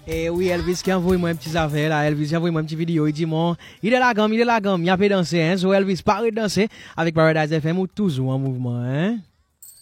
Et oui, Elvis qui a envoyé moi un petit affaire là. Elvis a envoyé moi une petite vidéo. Il dit, mon, il est la gamme, il a pas danser, hein. So Elvis, parle de danser avec Paradise FM ou toujours en mouvement, hein.